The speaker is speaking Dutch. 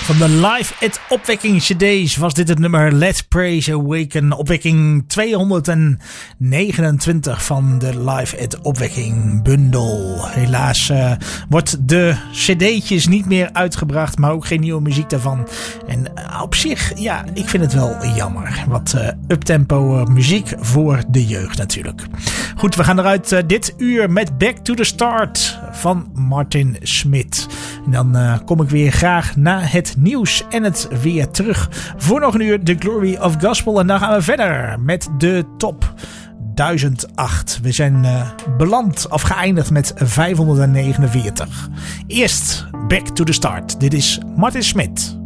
Van de Live at Opwekking CD's was dit het nummer Let's Praise Awaken. Opwekking 229 van de Live at Opwekking bundel. Helaas wordt de cd'tjes niet meer uitgebracht, maar ook geen nieuwe muziek daarvan. En op zich, ja, ik vind het wel jammer. Wat uptempo muziek voor de jeugd natuurlijk. Goed, we gaan eruit dit uur met Back to the Start van Martin Smit. En dan kom ik weer graag na het nieuws en het weer terug voor nog een uur The Glory of Gospel. En dan gaan we verder met de top 1008. We zijn beland of geëindigd met 549. Eerst Back to the Start. Dit is Martin Smit.